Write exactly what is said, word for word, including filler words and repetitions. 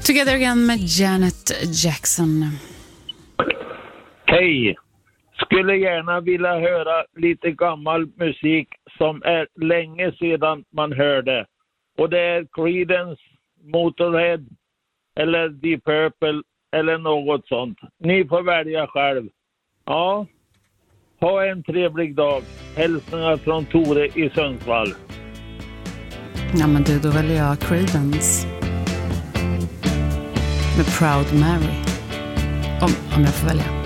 Together Again med Janet Jackson. Hej! Skulle gärna vilja höra lite gammal musik som är länge sedan man hörde. Och det är Creedence, Motorhead eller Deep Purple eller något sånt. Ni får välja själv. Ja, ha en trevlig dag. Hälsningar från Tore i Sundsvall. Ja men du, då väljer jag Creedence med Proud Mary. Om, om jag får välja.